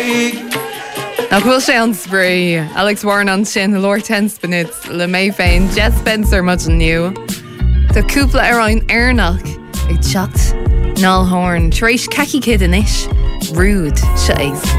Nach bhfuil sé an spree, Alex Warren an sin Lord 10 Spinit le mé féin Jess Spencer much new. Tá cúpla ar ein airnach ag teacht Nál Horn, Tréis Ceci Kid in ish, Rude, Shays.